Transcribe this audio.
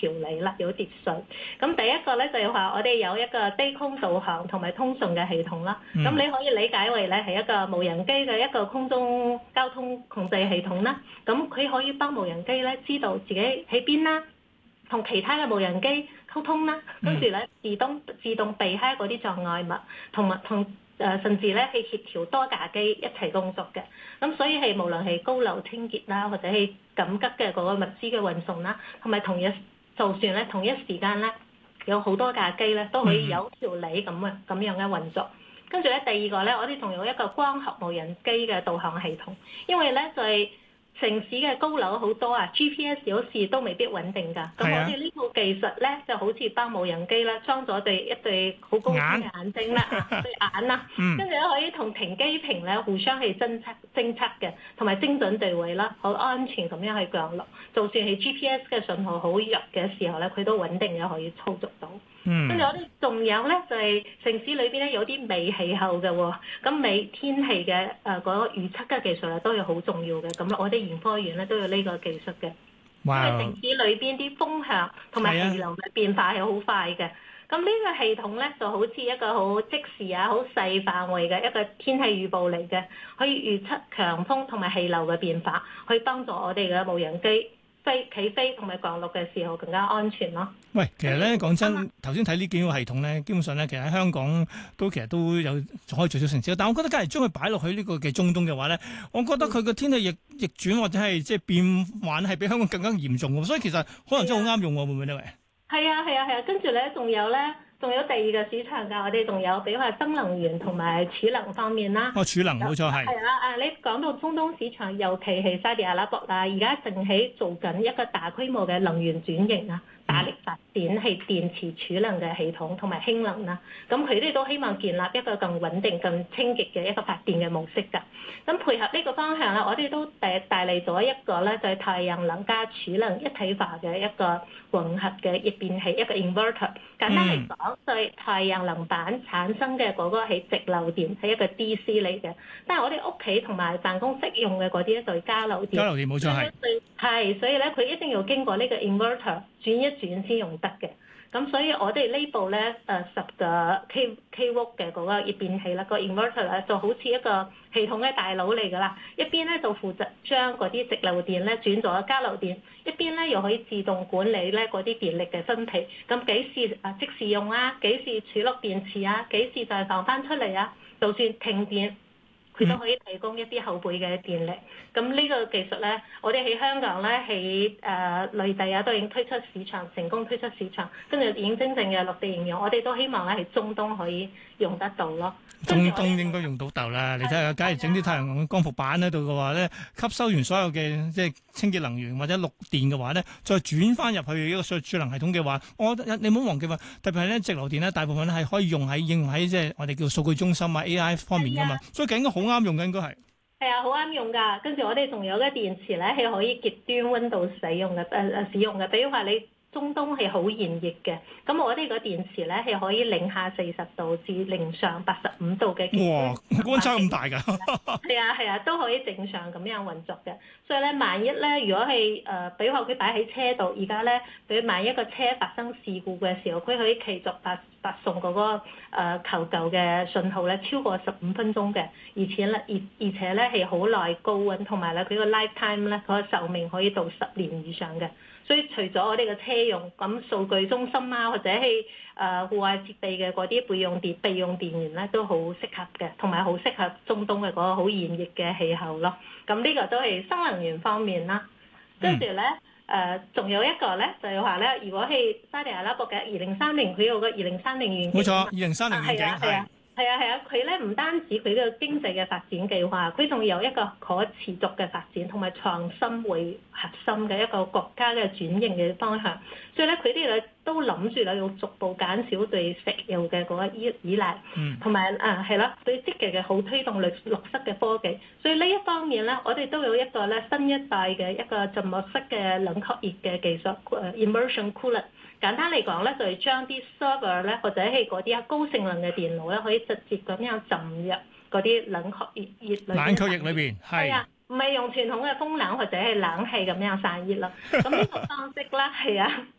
調理啦，有秩序。咁第一個咧就係話我哋有一個低空導航同埋通訊嘅系統啦。咁你可以理解為咧係一個無人機嘅一個空中交通控制系統啦。咁佢可以幫無人機咧知道自己喺邊啦，同其他嘅無人機溝通啦，跟住咧自動避開嗰啲障礙物，甚至咧係協調多架機一齊工作嘅。咁所以係無論係高樓清潔啦，或者係緊急嘅嗰個物資嘅運送啦，同埋就算咧同一時間咧有好多架機咧都可以有條理咁樣嘅運作。跟住咧第二個咧，我哋仲有一個光學無人機嘅導航系統，因為咧就係城市嘅高樓好多啊 ，GPS 有時都未必穩定㗎。咁我哋呢套技術咧就好似幫無人機啦，裝咗一對好高清嘅眼睛啦，對眼啦，跟住咧可以同停機坪咧互相係偵測嘅，同埋精準地位啦，好安全咁樣去降落。就算係 GPS 嘅信號好弱嘅時候咧，佢都穩定嘅可以操作到。跟住我哋仲有咧就係城市裏邊咧有啲微氣候嘅喎，咁微天氣嘅嗰個預測嘅技術咧都係好重要嘅。咁我哋研科院咧都有呢個技術嘅，因為城市裏邊啲風向同埋氣流嘅變化係好快嘅。咁呢個系統咧就好似一個好即時好細範圍嘅一個天氣預報嚟嘅，可以預測強風同埋氣流嘅變化，去幫助我哋嘅無人機起飛同埋降落嘅時候更加安全咯。 喂，其實咧講真，頭先睇呢幾個系統咧，基本上咧，其實喺香港其實都有可以做少成績。但我覺得，假如將佢擺落去呢個嘅中東嘅話咧，我覺得佢個天氣逆轉或者係即係變幻係比香港更加嚴重喎。所以其實可能真係好啱用喎，會唔會呢？喂， 係啊，跟住咧仲有第二個市場㗎，我哋仲有比如話新能源同埋儲能方面啦。 儲能冇錯係。係啦，你講到中東市場，尤其係沙地阿拉伯啦，而家正喺做緊一個大規模嘅能源轉型啊，大力發展係電池儲能嘅系統同埋氫能啦。咁佢哋都希望建立一個更穩定、更清潔嘅一個發電嘅模式㗎。咁配合呢個方向啦，我哋都帶嚟咗一個咧，就係太陽能加儲能一體化嘅一個混合嘅逆變器，一個 inverter。簡單嚟講，就係太陽能板產生嘅嗰個係直流電，係一個 DC 嚟嘅。但係我哋屋企同埋辦公室用嘅嗰啲咧就係交流電。交流電冇錯係。所以咧佢一定要經過呢個 inverter 轉一轉先用得嘅。咁所以我哋呢部咧10個 kW 嘅嗰個逆變器啦，個 inverter 咧就好似一個系統嘅大佬嚟㗎啦。一邊咧就負責將嗰啲直流電咧轉咗交流電，一邊咧又可以自動管理咧嗰啲電力嘅分配。咁幾時即時用啊？幾時儲落電池啊？幾時再放翻出嚟啊？就算停電，佢都可以提供一啲後備嘅電力。咁呢個技術咧，我哋喺香港咧喺內地都已經推出市場，成功推出市場，跟住已經真正嘅落地應用。我哋都希望咧喺中東可以用得到咯。 中東應該用到竇啦。你睇下，假如整啲太陽能光伏板喺度嘅話咧，吸收完所有嘅即係清潔能源或者綠電嘅話咧，再轉翻入去一個儲能系統嘅話，我覺得你唔好忘記話，特別係咧直流電咧，大部分咧係可以應用喺即係我哋叫數據中心啊 AI 方面噶嘛，所以應該好啱用嘅應該係。 係啊，好啱用㗎。跟住我哋仲有嘅電池咧，係可以極端溫度使用嘅。比如話你中東係好炎熱嘅，咁我哋個電池咧係可以零下40度至零上85度嘅。 哇，溫差咁大㗎？ 係啊，都可以正常咁樣運作嘅。所以咧，萬一咧，如果係比如話佢擺喺車度，而家咧，比如萬一個車發生事故嘅時候，佢可以繼續發送嗰個求救嘅信號咧，超過15分鐘嘅，而且咧係好耐高溫，同埋咧佢個 lifetime 咧佢個壽命可以到10年以上嘅。所以除咗我哋嘅車用，咁數據中心啊，或者係戶外設備嘅嗰啲備用電源咧，都好適合嘅，同埋好適合中東嘅嗰個好炎熱嘅氣候咯。咁呢個都係新能源方面啦。跟住咧，仲有一個咧，就係話咧，如果係沙地阿拉伯嘅2030，佢有個2030願景。冇錯 ，2030願景係。 係啊，佢咧唔單止佢嘅經濟嘅發展計劃，佢仲有一個可持續嘅發展同埋創新為核心嘅一個國家嘅轉型嘅方向。所以咧，佢哋咧都諗住咧要逐步減少對石油嘅嗰個依賴，同埋係啦，對積極嘅好推動綠色嘅科技。所以呢一方面咧，我哋都有一個咧新一代嘅一個浸沒式嘅冷卻熱嘅技術，immersion cooler。簡單嚟講咧，就係將啲 server 咧，或者係嗰啲高性能嘅電腦咧，可以直接咁樣浸入嗰啲冷卻液裏邊。係啊，唔係用傳統嘅風冷或者係冷氣咁樣散熱咯。咁呢個方式啦，係啊，